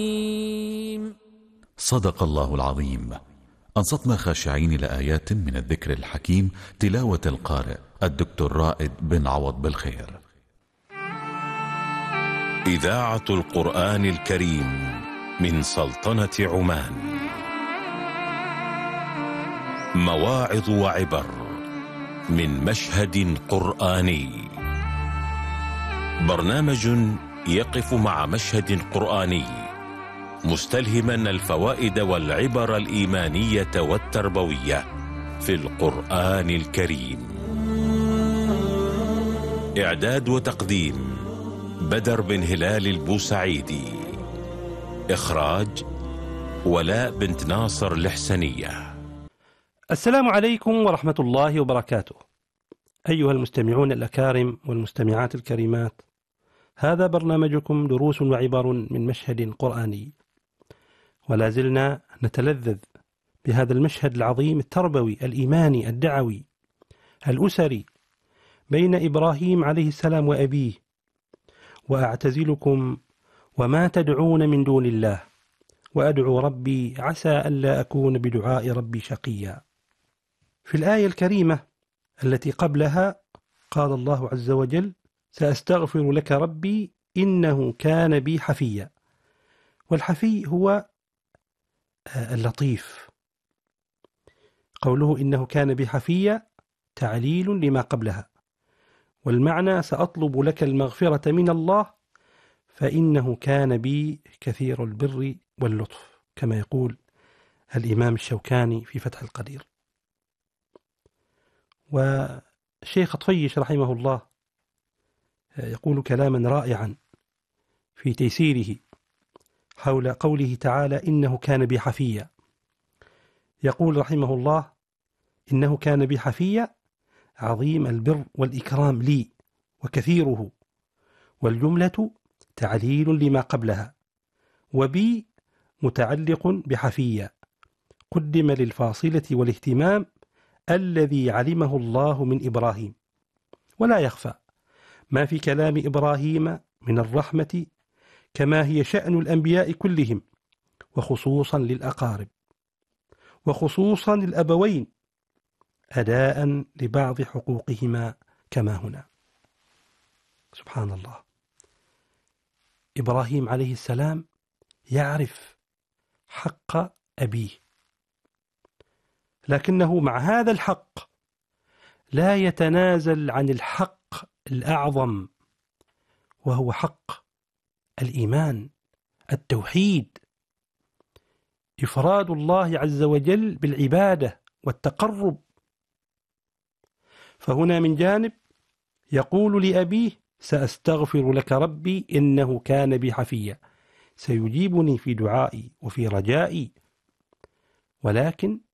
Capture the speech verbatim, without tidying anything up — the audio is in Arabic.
صدق الله العظيم. أنصتنا خاشعين لآيات من الذكر الحكيم، تلاوة القارئ الدكتور رائد بن عوض بالخير. إذاعة القرآن الكريم من سلطنة عمان، مواعظ وعبر من مشهد قرآني، برنامج يقف مع مشهد قرآني مستلهما الفوائد والعبر الإيمانية والتربوية في القرآن الكريم. إعداد وتقديم بدر بن هلال البوسعيدي، إخراج ولاء بنت ناصر الحسنية. السلام عليكم ورحمة الله وبركاته. أيها المستمعون الأكارم والمستمعات الكريمات، هذا برنامجكم دروس وعبر من مشهد قرآني، ولا زلنا نتلذذ بهذا المشهد العظيم التربوي الإيماني الدعوي الأسري بين إبراهيم عليه السلام وأبيه. وأعتزلكم وما تدعون من دون الله وأدعو ربي عسى ألا أكون بدعاء ربي شقيا. في الآية الكريمة التي قبلها قال الله عز وجل: سأستغفر لك ربي إنه كان بي حفيا. والحفي هو اللطيف. قوله إنه كان بي حفيا تعليل لما قبلها، والمعنى سأطلب لك المغفرة من الله فإنه كان بي كثير البر واللطف، كما يقول الإمام الشوكاني في فتح القدير. والشيخ طفيش رحمه الله يقول كلاما رائعا في تيسيره حول قوله تعالى: إنه كان بي حفيا. يقول رحمه الله: إنه كان بي حفيا عظيم البر والإكرام لي وكثيره، والجملة تعليل لما قبلها، وبي متعلق بحفيا قدم للفاصلة والاهتمام الذي علمه الله من إبراهيم. ولا يخفى ما في كلام إبراهيم من الرحمة كما هي شأن الأنبياء كلهم، وخصوصا للأقارب، وخصوصا الأبوين، أداء لبعض حقوقهما كما هنا. سبحان الله، إبراهيم عليه السلام يعرف حق أبيه، لكنه مع هذا الحق لا يتنازل عن الحق الأعظم، وهو حق الإيمان، التوحيد، إفراد الله عز وجل بالعبادة والتقرب. فهنا من جانب يقول لأبيه: سأستغفر لك ربي إنه كان بي حفيا، سيجيبني في دعائي وفي رجائي. ولكن